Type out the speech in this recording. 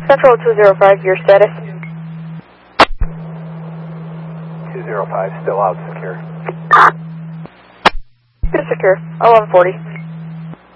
Central 205, your status? 205, still out secure. Good secure, 1140.